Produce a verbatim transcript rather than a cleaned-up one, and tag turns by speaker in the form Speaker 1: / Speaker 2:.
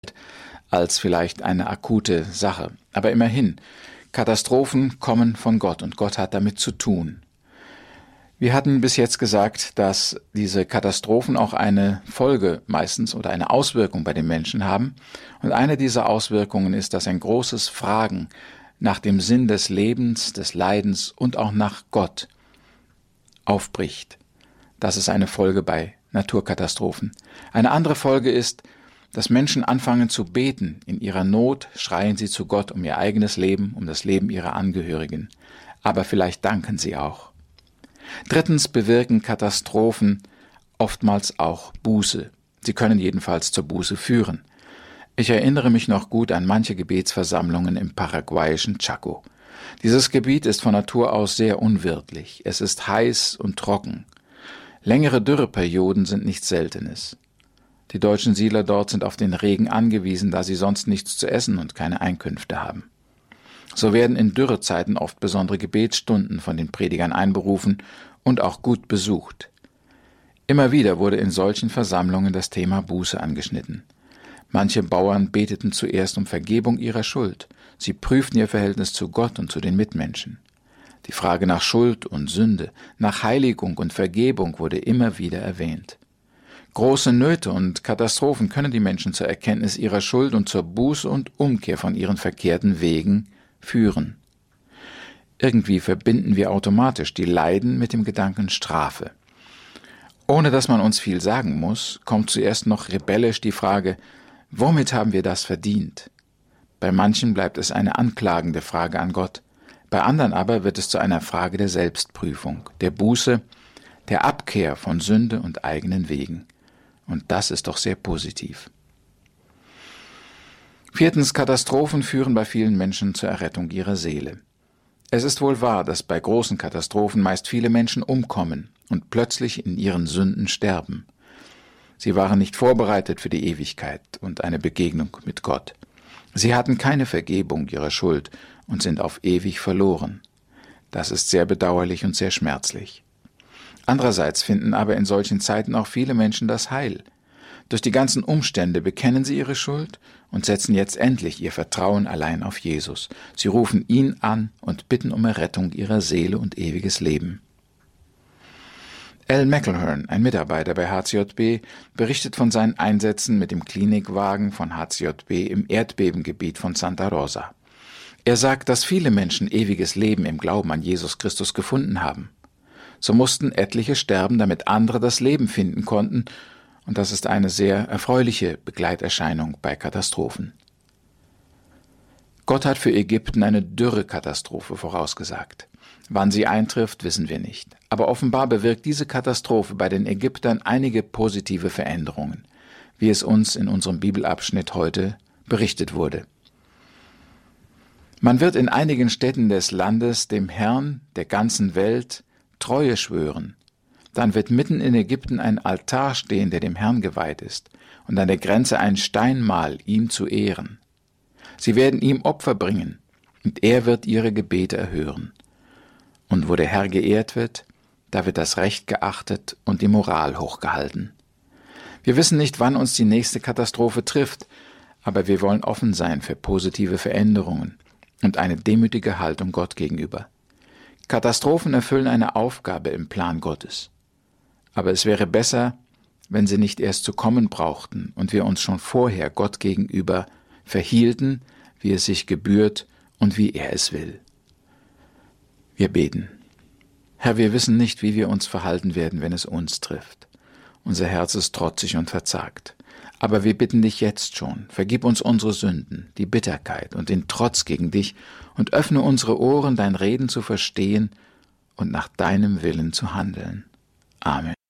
Speaker 1: als vielleicht eine akute Sache. Aber immerhin, Katastrophen kommen von Gott und Gott hat damit zu tun. Wir hatten bis jetzt gesagt, dass diese Katastrophen auch eine Folge meistens oder eine Auswirkung bei den Menschen haben. Und eine dieser Auswirkungen ist, dass ein großes Fragen nach dem Sinn des Lebens, des Leidens und auch nach Gott aufbricht. Das ist eine Folge bei Naturkatastrophen. Eine andere Folge ist, dass Menschen anfangen zu beten. In ihrer Not schreien sie zu Gott um ihr eigenes Leben, um das Leben ihrer Angehörigen. Aber vielleicht danken sie auch. Drittens bewirken Katastrophen oftmals auch Buße. Sie können jedenfalls zur Buße führen. Ich erinnere mich noch gut an manche Gebetsversammlungen im paraguayischen Chaco. Dieses Gebiet ist von Natur aus sehr unwirtlich. Es ist heiß und trocken. Längere Dürreperioden sind nichts Seltenes. Die deutschen Siedler dort sind auf den Regen angewiesen, da sie sonst nichts zu essen und keine Einkünfte haben. So werden in Dürrezeiten oft besondere Gebetsstunden von den Predigern einberufen und auch gut besucht. Immer wieder wurde in solchen Versammlungen das Thema Buße angeschnitten. Manche Bauern beteten zuerst um Vergebung ihrer Schuld. Sie prüften ihr Verhältnis zu Gott und zu den Mitmenschen. Die Frage nach Schuld und Sünde, nach Heiligung und Vergebung wurde immer wieder erwähnt. Große Nöte und Katastrophen können die Menschen zur Erkenntnis ihrer Schuld und zur Buße und Umkehr von ihren verkehrten Wegen führen. Irgendwie verbinden wir automatisch die Leiden mit dem Gedanken Strafe. Ohne dass man uns viel sagen muss, kommt zuerst noch rebellisch die Frage, womit haben wir das verdient? Bei manchen bleibt es eine anklagende Frage an Gott, bei anderen aber wird es zu einer Frage der Selbstprüfung, der Buße, der Abkehr von Sünde und eigenen Wegen. Und das ist doch sehr positiv. Viertens, Katastrophen führen bei vielen Menschen zur Errettung ihrer Seele. Es ist wohl wahr, dass bei großen Katastrophen meist viele Menschen umkommen und plötzlich in ihren Sünden sterben. Sie waren nicht vorbereitet für die Ewigkeit und eine Begegnung mit Gott. Sie hatten keine Vergebung ihrer Schuld und sind auf ewig verloren. Das ist sehr bedauerlich und sehr schmerzlich. Andererseits finden aber in solchen Zeiten auch viele Menschen das Heil. Durch die ganzen Umstände bekennen sie ihre Schuld und setzen jetzt endlich ihr Vertrauen allein auf Jesus. Sie rufen ihn an und bitten um Errettung ihrer Seele und ewiges Leben. Al McElhern, ein Mitarbeiter bei H C J B, berichtet von seinen Einsätzen mit dem Klinikwagen von H C J B im Erdbebengebiet von Santa Rosa. Er sagt, dass viele Menschen ewiges Leben im Glauben an Jesus Christus gefunden haben. So mussten etliche sterben, damit andere das Leben finden konnten, und das ist eine sehr erfreuliche Begleiterscheinung bei Katastrophen. Gott hat für Ägypten eine Dürrekatastrophe vorausgesagt. Wann sie eintrifft, wissen wir nicht. Aber offenbar bewirkt diese Katastrophe bei den Ägyptern einige positive Veränderungen, wie es uns in unserem Bibelabschnitt heute berichtet wurde. Man wird in einigen Städten des Landes dem Herrn der ganzen Welt Treue schwören. Dann wird mitten in Ägypten ein Altar stehen, der dem Herrn geweiht ist, und an der Grenze ein Steinmal, ihm zu ehren. Sie werden ihm Opfer bringen, und er wird ihre Gebete erhören. Und wo der Herr geehrt wird, da wird das Recht geachtet und die Moral hochgehalten. Wir wissen nicht, wann uns die nächste Katastrophe trifft, aber wir wollen offen sein für positive Veränderungen und eine demütige Haltung Gott gegenüber. Katastrophen erfüllen eine Aufgabe im Plan Gottes. Aber es wäre besser, wenn sie nicht erst zu kommen brauchten und wir uns schon vorher Gott gegenüber verhielten, wie es sich gebührt und wie er es will. Wir beten. Herr, wir wissen nicht, wie wir uns verhalten werden, wenn es uns trifft. Unser Herz ist trotzig und verzagt. Aber wir bitten dich jetzt schon, vergib uns unsere Sünden, die Bitterkeit und den Trotz gegen dich und öffne unsere Ohren, dein Reden zu verstehen und nach deinem Willen zu handeln. Amen.